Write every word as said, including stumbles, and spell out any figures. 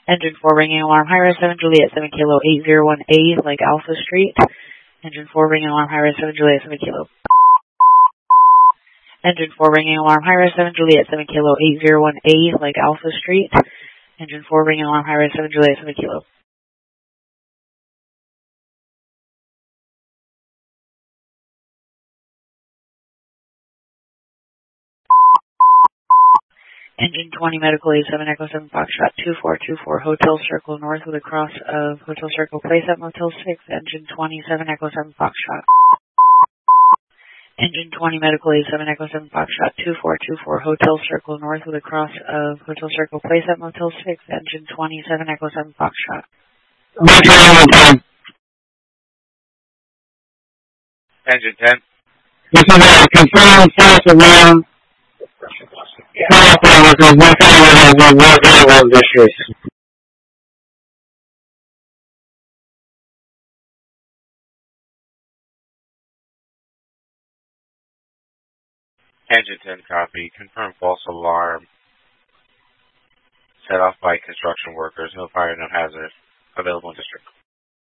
Engine four ringing alarm, Hi-Rise seven Juliet seven Kilo eight zero one A, like Alpha Street. Engine four ringing alarm, Hi-Rise seven Juliet seven Kilo. Engine four ringing alarm, Hi-Rise seven Juliet seven Kilo eight zero one A, like Alpha Street. Engine four ringing alarm, Hi-Rise seven Juliet seven Kilo. Engine twenty Medical eight seven Echo seven Foxtrot two four two four Hotel Circle North with a cross of Hotel Circle Place at Motel six. Engine twenty-seven Echo seven Foxtrot. Engine twenty Medical eight seven Echo seven Foxtrot two four two four Hotel Circle North with a cross of Hotel Circle Place at Motel six. Engine twenty-seven Echo seven Foxtrot. Engine ten. This is a confirmed false alarm. There's nothing issues. Engine ten copy. Confirmed false alarm. Set off by construction workers. No fire, no hazard. Available in district.